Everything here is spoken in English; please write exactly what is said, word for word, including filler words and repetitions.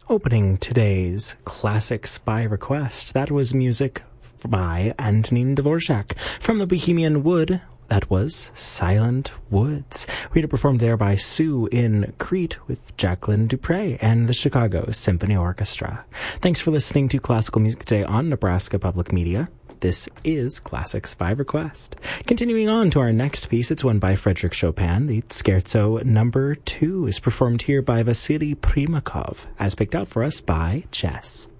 Opening today's Classics by Request, that was music by Antonin Dvorak from the Bohemian Wood. That was Silent Woods. Rita performed there by Sue in Crete with Jacqueline Dupre and the Chicago Symphony Orchestra. Thanks for listening to Classical Music Today on Nebraska Public Media. This is Classics by Request. Continuing on to our next piece, it's one by Frederick Chopin. The Scherzo number two is performed here by Vasily Primakov, as picked out for us by Jess.